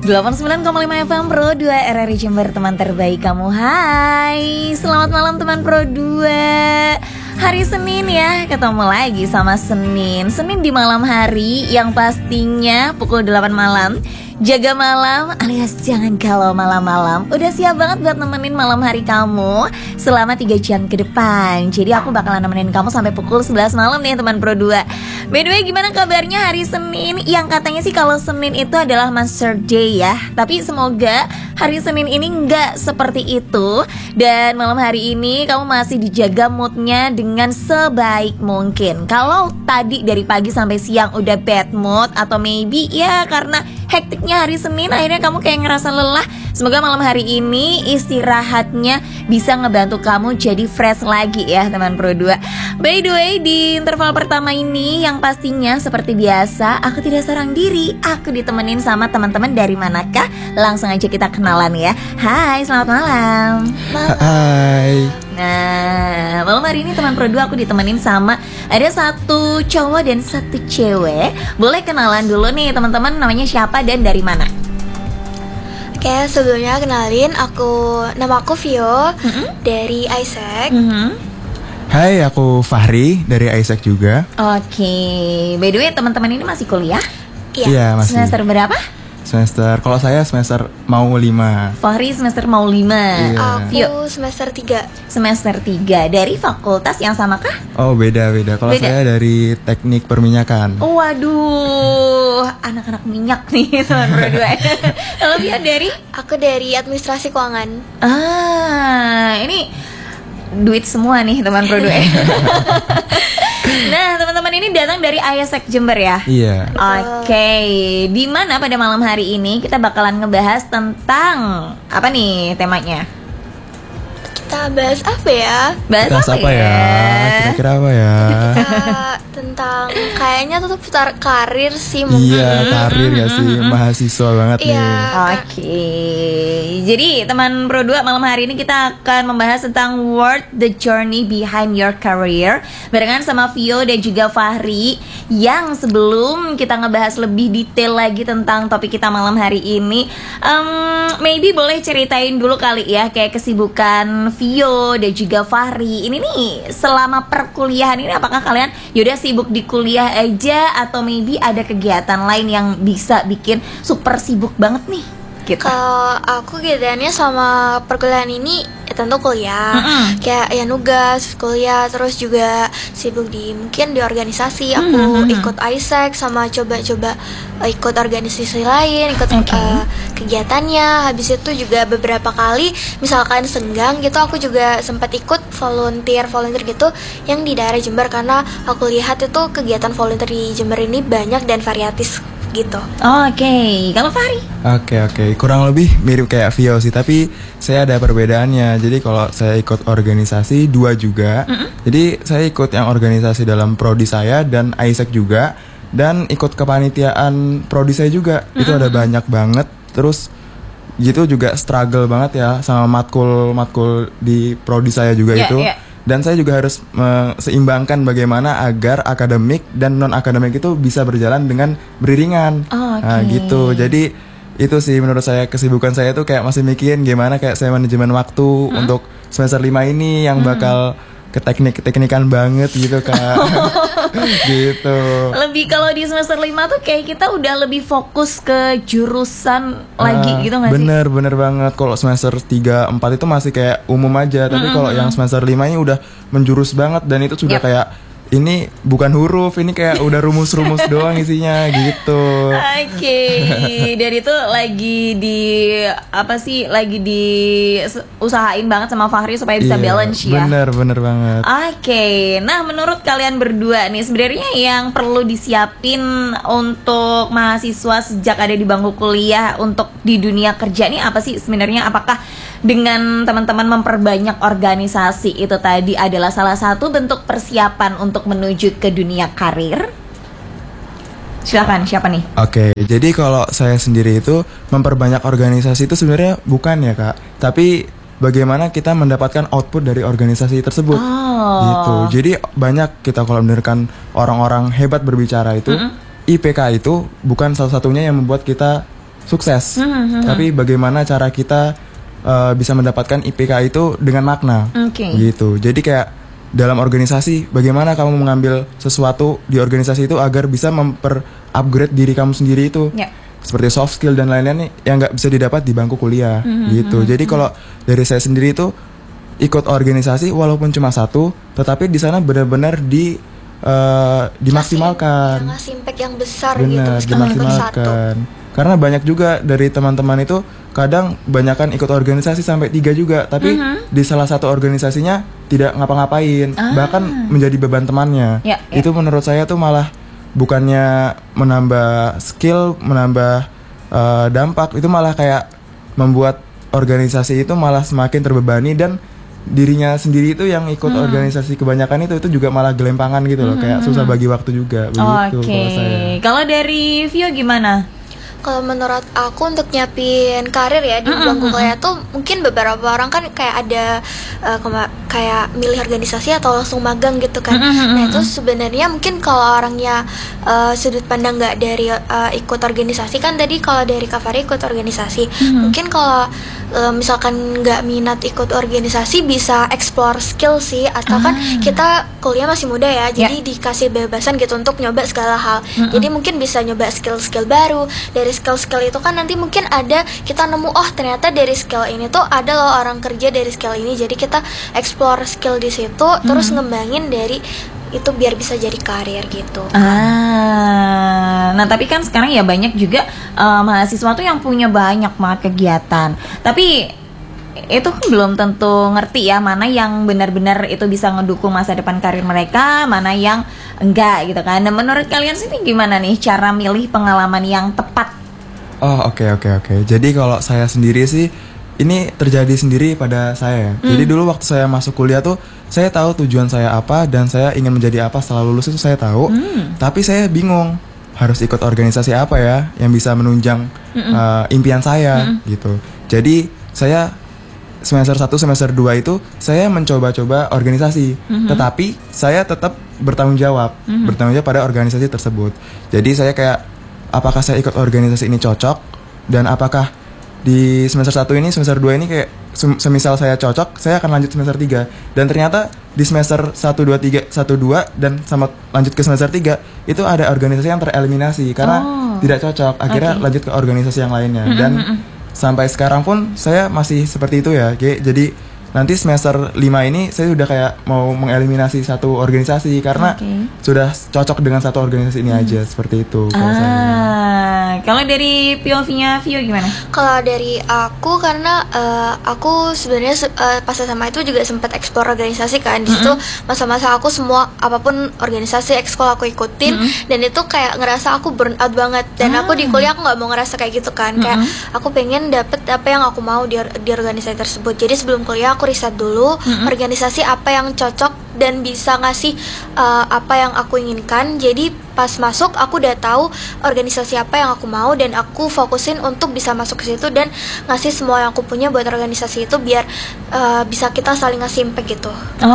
89,5 FM Pro 2 RRI Jember, teman terbaik kamu. Hai, selamat malam teman Pro 2. Hari Senin ya, ketemu lagi sama Senin di malam hari yang pastinya pukul 8 malam. Jaga malam alias jangan galau malam-malam. Udah siap banget buat nemenin malam hari kamu selama 3 jam ke depan. Jadi aku bakalan nemenin kamu sampai pukul 11 malam nih teman Pro 2. By the way, gimana kabarnya hari Senin? Yang katanya sih kalau Senin itu adalah Master Day ya. Tapi semoga hari Senin ini nggak seperti itu. Dan malam hari ini kamu masih dijaga moodnya dengan sebaik mungkin. Kalau tadi dari pagi sampai siang udah bad mood, atau maybe ya karena hektiknya hari Senin akhirnya kamu kayak ngerasa lelah, semoga malam hari ini istirahatnya bisa ngebantu kamu jadi fresh lagi ya teman Pro 2. By the way, di interval pertama ini yang pastinya seperti biasa aku tidak seorang diri, aku ditemenin sama teman-teman dari manakah? Langsung aja kita kenalan ya. Hai, selamat malam. Hai. Nah, malam hari ini teman Pro 2 aku ditemenin sama ada satu cowok dan satu cewek. Boleh kenalan dulu nih teman-teman, namanya siapa dan dari mana? Oke, sebelumnya kenalin, nama aku Vio dari Isaac. Hai, aku Fahri dari Isaac juga. Oke, by the way teman-teman ini masih kuliah? Iya, masih. Semester berapa? Kalau saya semester mau 5. Fahri semester mau 5. Iya. Aku semester 3. Semester 3 dari fakultas yang sama kah? Oh, beda. Kalau saya dari teknik perminyakan. Waduh, anak-anak minyak nih teman berdua. Kalau dia dari? Aku dari administrasi keuangan. Ini duit semua nih teman Pro 2. Nah, teman-teman ini datang dari Isaac Jember ya? Iya. Oke, di mana pada malam hari ini kita bakalan ngebahas tentang apa nih temanya? Kita bahas apa ya? Bahas apa ya? Kira-kira apa ya? Kita tentang kayaknya tuh putar karir sih mungkin. Iya, karir ya sih, mahasiswa banget nih. Iya. Oke, jadi teman Pro 2 malam hari ini kita akan membahas tentang Worth the Journey Behind Your Career barengan sama Vio dan juga Fahri. Yang sebelum kita ngebahas lebih detail lagi tentang topik kita malam hari ini, maybe boleh ceritain dulu kali ya kayak kesibukan Vio dan juga Fahri ini nih selama perkuliahan ini. Apakah kalian yaudah sibuk di kuliah aja atau maybe ada kegiatan lain yang bisa bikin super sibuk banget nih gitu? Kalau aku kegiatannya sama perkuliahan ini ya tentu kuliah, kayak ya nugas kuliah, terus juga sibuk mungkin di organisasi. Aku ikut Isaac sama coba-coba ikut organisasi lain, ikut kegiatannya. Habis itu juga beberapa kali misalkan senggang gitu, aku juga sempat ikut volunteer gitu yang di daerah Jember, karena aku lihat itu kegiatan volunteer di Jember ini banyak dan variatif gitu. Oke, kalau Fahri? Oke, kurang lebih mirip kayak Vio sih, tapi saya ada perbedaannya. Jadi kalau saya ikut organisasi 2 juga. Jadi saya ikut yang organisasi dalam prodi saya dan Isaac juga, dan ikut kepanitiaan prodi saya juga. Itu ada banyak banget. Terus gitu juga struggle banget ya sama matkul di prodi saya juga itu. Dan saya juga harus seimbangkan bagaimana agar akademik dan non akademik itu bisa berjalan dengan beriringan. Nah, gitu. Jadi itu sih menurut saya kesibukan saya tuh kayak masih mikirin gimana kayak saya manajemen waktu untuk semester 5 ini yang bakal ke teknikan banget gitu Kak. Gitu. Lebih kalau di semester 5 tuh kayak kita udah lebih fokus ke jurusan lagi gitu gak sih? Bener banget. Kalau semester 3, 4 itu masih kayak umum aja. Tapi kalau yang semester 5 ini udah menjurus banget. Dan itu sudah kayak ini bukan huruf, ini kayak udah rumus-rumus doang isinya gitu. Oke, dan itu lagi usahain banget sama Fahri supaya bisa balance ya. Bener banget. Oke, nah menurut kalian berdua nih sebenarnya yang perlu disiapin untuk mahasiswa sejak ada di bangku kuliah untuk di dunia kerja nih apa sih sebenarnya? Apakah dengan teman-teman memperbanyak organisasi itu tadi adalah salah satu bentuk persiapan untuk menuju ke dunia karir? Silakan, siapa nih? Oke, jadi kalau saya sendiri itu memperbanyak organisasi itu sebenarnya bukan ya Kak, tapi bagaimana kita mendapatkan output dari organisasi tersebut. Gitu. Jadi banyak kita kalau mendengarkan orang-orang hebat berbicara itu, IPK itu bukan salah satunya yang membuat kita sukses. Tapi bagaimana cara kita bisa mendapatkan IPK itu dengan makna. Gitu. Jadi kayak dalam organisasi, bagaimana kamu mengambil sesuatu di organisasi itu agar bisa upgrade diri kamu sendiri itu. Seperti soft skill dan lain-lain yang nggak bisa didapat di bangku kuliah. Gitu. Jadi kalau dari saya sendiri itu ikut organisasi walaupun cuma satu, tetapi di sana benar-benar dimaksimalkan. Ngasih impact yang besar. Benar, gitu. Dimaksimalkan. Karena banyak juga dari teman-teman itu kadang banyakan ikut organisasi sampai 3 juga, tapi di salah satu organisasinya tidak ngapa-ngapain, bahkan menjadi beban temannya. Itu menurut saya tuh malah bukannya menambah skill, menambah dampak, itu malah kayak membuat organisasi itu malah semakin terbebani, dan dirinya sendiri itu yang ikut organisasi kebanyakan itu juga malah gelempangan gitu loh, kayak susah bagi waktu juga begitu. Kalau saya. Kalau dari Vio gimana? Kalau menurut aku untuk nyiapin karir ya di bangku kuliah tuh mungkin beberapa orang kan kayak ada kayak milih organisasi atau langsung magang gitu kan. Nah itu sebenarnya mungkin kalau orangnya sudut pandang nggak dari ikut organisasi, kan tadi kalau dari Kak Fari ikut organisasi, mungkin kalau misalkan nggak minat ikut organisasi bisa explore skill sih, atau kan kita kuliah masih muda ya, jadi dikasih bebasan gitu untuk nyoba segala hal. Jadi mungkin bisa nyoba skill-skill baru. Dari skill-skill itu kan nanti mungkin ada kita nemu, oh ternyata dari skill ini tuh ada loh orang kerja dari skill ini, jadi kita explore skill di situ, terus ngembangin dari itu biar bisa jadi karir gitu. Nah tapi kan sekarang ya banyak juga mahasiswa tuh yang punya banyak banget kegiatan, tapi itu kan belum tentu ngerti ya mana yang benar-benar itu bisa ngedukung masa depan karir mereka, mana yang enggak gitu kan. Dan menurut kalian sini gimana nih cara milih pengalaman yang tepat? Oh oke. Jadi kalau saya sendiri sih, ini terjadi sendiri pada saya. Jadi dulu waktu saya masuk kuliah tuh, saya tahu tujuan saya apa dan saya ingin menjadi apa setelah lulus itu saya tahu. Tapi saya bingung harus ikut organisasi apa ya yang bisa menunjang impian saya gitu. Jadi saya semester 1, semester 2 itu saya mencoba-coba organisasi. Tetapi saya tetap bertanggung jawab pada organisasi tersebut. Jadi saya kayak, apakah saya ikut organisasi ini cocok, dan apakah di semester 1 ini, semester 2 ini kayak semisal saya cocok, saya akan lanjut semester 3. Dan ternyata di semester 1, 2, 3, 1, 2 dan sama lanjut ke semester 3 itu ada organisasi yang tereliminasi karena tidak cocok. Akhirnya lanjut ke organisasi yang lainnya. Dan sampai sekarang pun saya masih seperti itu ya. Jadi nanti semester 5 ini saya sudah kayak mau mengeliminasi satu organisasi karena sudah cocok dengan satu organisasi ini aja, seperti itu. Kalau dari POV-nya Vio gimana? Kalau dari aku, karena aku sebenarnya pas SMA itu juga sempat eksplor organisasi kan. Di situ masa-masa aku semua apapun organisasi ekskul aku ikutin, dan itu kayak ngerasa aku burn out banget. Dan aku di kuliah aku nggak mau ngerasa kayak gitu kan. Kayak aku pengen dapet apa yang aku mau di organisasi tersebut. Jadi sebelum kuliah aku riset dulu organisasi apa yang cocok dan bisa ngasih apa yang aku inginkan. Jadi pas masuk aku udah tahu organisasi apa yang aku mau, dan aku fokusin untuk bisa masuk ke situ dan ngasih semua yang aku punya buat organisasi itu biar bisa kita saling ngasih impact gitu.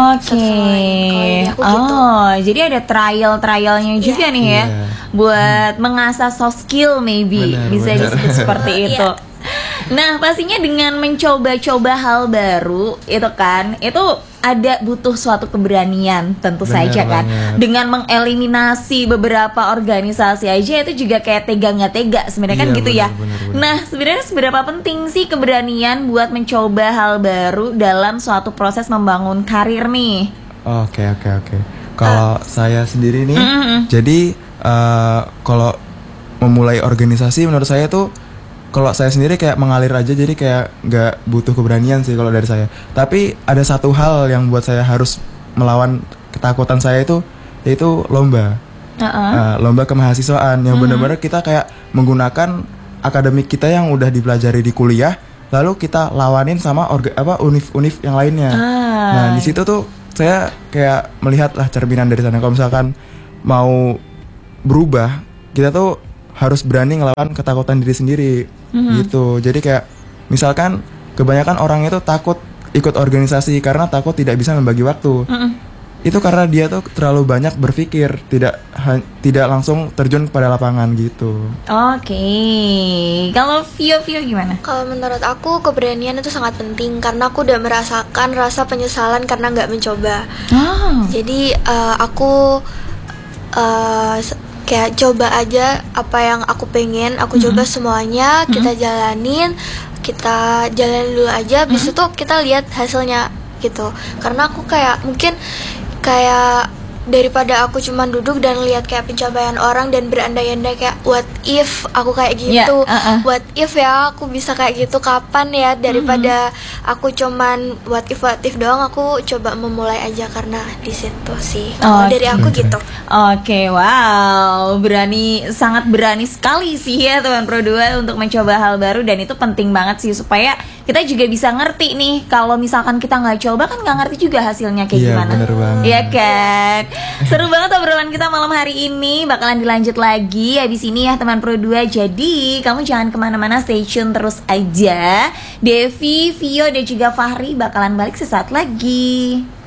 Jadi ada trialnya juga nih ya, buat mengasah soft skill maybe. Bisa disebut seperti itu. Nah pastinya dengan mencoba-coba hal baru itu kan, itu ada butuh suatu keberanian tentu saja kan. Dengan mengeliminasi beberapa organisasi aja itu juga kayak tega nggak tega sebenarnya kan gitu ya. Nah sebenarnya seberapa penting sih keberanian buat mencoba hal baru dalam suatu proses membangun karir nih? Oke. Kalau saya sendiri nih, jadi kalau memulai organisasi menurut saya tuh, kalau saya sendiri kayak mengalir aja, jadi kayak nggak butuh keberanian sih kalau dari saya. Tapi ada satu hal yang buat saya harus melawan ketakutan saya itu, yaitu lomba. Lomba kemahasiswaan yang benar-benar kita kayak menggunakan akademik kita yang udah dipelajari di kuliah, lalu kita lawanin sama univ yang lainnya. Nah di situ tuh saya kayak melihat lah cerminan dari sana. Kalau misalkan mau berubah, kita tuh harus berani ngelawan ketakutan diri sendiri gitu. Jadi kayak misalkan kebanyakan orang itu takut ikut organisasi karena takut tidak bisa membagi waktu. itu karena dia tuh terlalu banyak berpikir, tidak langsung terjun pada lapangan gitu. Oke. Kalau Vio gimana? Kalau menurut aku keberanian itu sangat penting karena aku udah merasakan rasa penyesalan karena nggak mencoba. Jadi aku kayak coba aja apa yang aku pengen, aku coba semuanya, kita jalanin dulu aja, habis itu kita lihat hasilnya gitu. Karena aku kayak mungkin kayak daripada aku cuma duduk dan lihat kayak pencapaian orang dan berandai-andai kayak what if aku kayak gitu, what if ya aku bisa kayak gitu kapan ya, daripada aku cuman what if doang, aku coba memulai aja karena di situ sih. Kalau dari aku gitu. Oke, wow, sangat berani sekali sih ya teman Pro 2 untuk mencoba hal baru, dan itu penting banget sih supaya kita juga bisa ngerti nih. Kalau misalkan kita nggak coba kan nggak ngerti juga hasilnya kayak gimana. Iya, bener banget. Iya kan. Seru banget obrolan kita malam hari ini. Bakalan dilanjut lagi habis ini ya teman Pro 2. Jadi kamu jangan kemana-mana, stay tune terus aja. Devi, Vio dan juga Fahri bakalan balik sesaat lagi.